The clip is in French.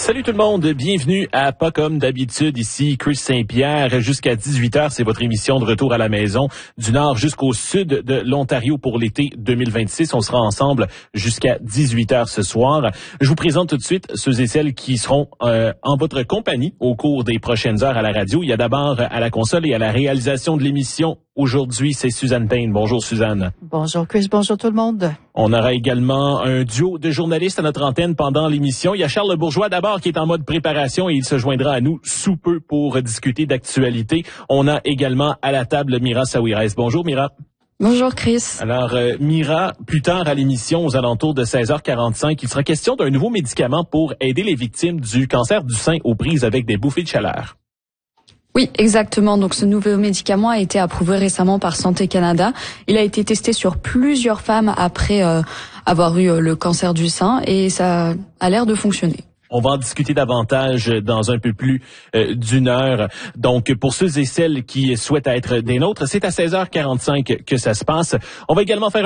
Salut tout le monde, bienvenue à Pas comme d'habitude, ici Chris Saint-Pierre. Jusqu'à 18h, c'est votre émission de retour à la maison du nord jusqu'au sud de l'Ontario pour l'été 2026. On sera ensemble jusqu'à 18h ce soir. Je vous présente tout de suite ceux et celles qui seront en votre compagnie au cours des prochaines heures à la radio. Il y a d'abord à la console et à la réalisation de l'émission. Aujourd'hui, c'est Suzanne Payne. Bonjour Suzanne. Bonjour Chris, bonjour tout le monde. On aura également un duo de journalistes à notre antenne pendant l'émission. Il y a Charles Bourgeois d'abord qui est en mode préparation et il se joindra à nous sous peu pour discuter d'actualité. On a également à la table Mira Saouirès. Bonjour Mira. Bonjour Chris. Alors Mira, plus tard à l'émission, aux alentours de 16h45, il sera question d'un nouveau médicament pour aider les victimes du cancer du sein aux prises avec des bouffées de chaleur. Oui, exactement. Donc ce nouveau médicament a été approuvé récemment par Santé Canada. Il a été testé sur plusieurs femmes après avoir eu le cancer du sein et ça a l'air de fonctionner. On va en discuter davantage dans un peu plus d'une heure. Donc, pour ceux et celles qui souhaitent être des nôtres, c'est à 16h45 que ça se passe. On va également faire